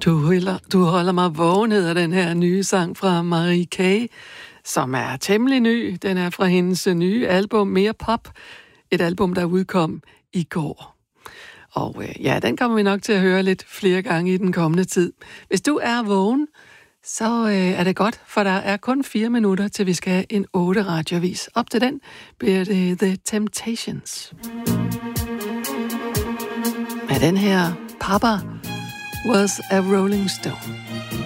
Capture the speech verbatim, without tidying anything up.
Du holder, du holder mig vågen, hedder den her nye sang fra Marie K., som er temmelig ny. Den er fra hendes nye album, Mere Pop. Et album, der udkom i går. Og øh, ja, den kommer vi nok til at høre lidt flere gange i den kommende tid. Hvis du er vågen, så øh, er det godt, for der er kun fire minutter, til vi skal have en otte radiovis. Op til den bliver det The Temptations. Med den her Papa Was a Rolling Stone.